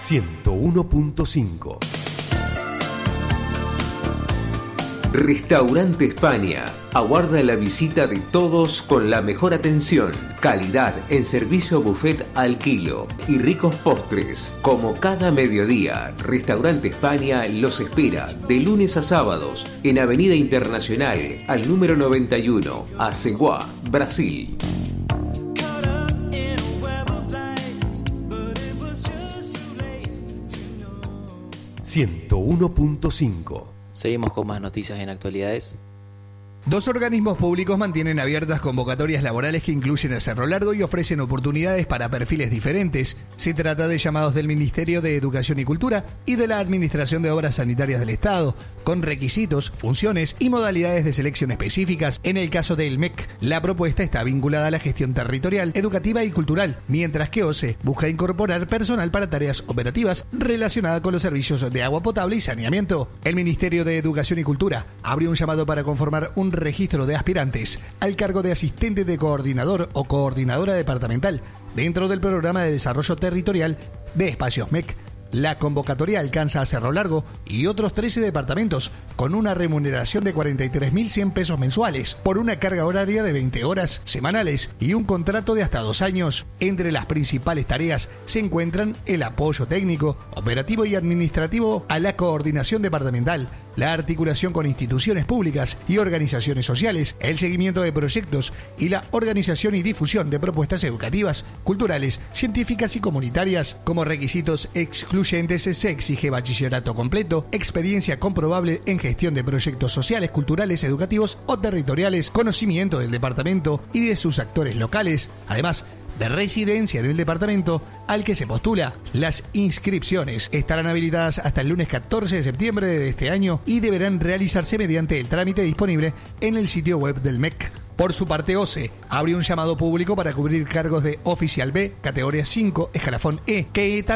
101.5. Restaurante España aguarda la visita de todos con la mejor atención, calidad en servicio buffet al kilo y ricos postres. Como cada mediodía, Restaurante España los espera de lunes a sábados en Avenida Internacional al número 91, Aceguá, Brasil. 101.5. Seguimos con más noticias en actualidades. 2 organismos públicos mantienen abiertas convocatorias laborales que incluyen a Cerro Largo y ofrecen oportunidades para perfiles diferentes. Se trata de llamados del Ministerio de Educación y Cultura y de la Administración de Obras Sanitarias del Estado, con requisitos, funciones y modalidades de selección específicas. En el caso del MEC, la propuesta está vinculada a la gestión territorial, educativa y cultural, mientras que OCE busca incorporar personal para tareas operativas relacionadas con los servicios de agua potable y saneamiento. El Ministerio de Educación y Cultura abrió un llamado para conformar un registro de aspirantes al cargo de asistente de coordinador o coordinadora departamental dentro del Programa de Desarrollo Territorial de Espacios MEC. La convocatoria alcanza a Cerro Largo y otros 13 departamentos con una remuneración de 43.100 pesos mensuales por una carga horaria de 20 horas semanales y un contrato de hasta 2 años. Entre las principales tareas se encuentran el apoyo técnico, operativo y administrativo a la coordinación departamental, la articulación con instituciones públicas y organizaciones sociales, el seguimiento de proyectos y la organización y difusión de propuestas educativas, culturales, científicas y comunitarias. Como requisitos exclusivos se exige bachillerato completo, experiencia comprobable en gestión de proyectos sociales, culturales, educativos o territoriales, conocimiento del departamento y de sus actores locales, además de residencia en el departamento al que se postula. Las inscripciones estarán habilitadas hasta el lunes 14 de septiembre de este año y deberán realizarse mediante el trámite disponible en el sitio web del MEC. Por su parte, OCE abrió un llamado público para cubrir cargos de oficial B, categoría 5, escalafón E, que